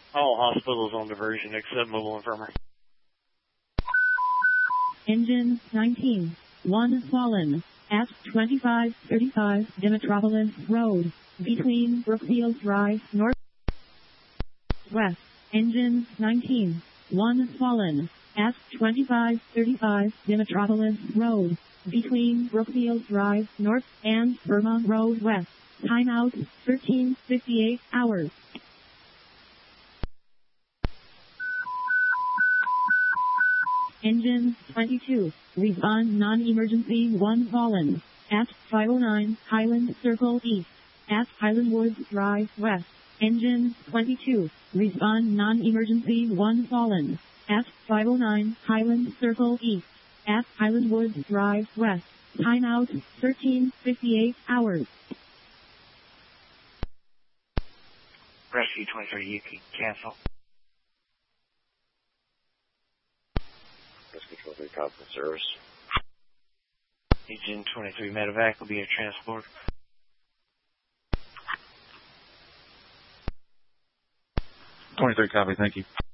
All hospitals on diversion except mobile infirmary. Engine 19. 1 fallen. At 2535 Demetropolis Road. Between Brookfield Drive, North West. Engine 19. 1 fallen. At 2535 Demetropolis Road. Between Brookfield Drive, North and Burma Road West. Timeout 13:58 hours. Engine 22. Respond non-emergency 1 fallen. At 509 Highland Circle East. At Highland Woods Drive West. Engine 22. Respond non-emergency 1 fallen. At 509 Highland Circle East. At Highland Woods Drive West. Timeout 13:58 hours. Rescue 23, you can cancel. Rescue 23, call for service. Engine 23, medevac will be a transport. 23, copy, thank you.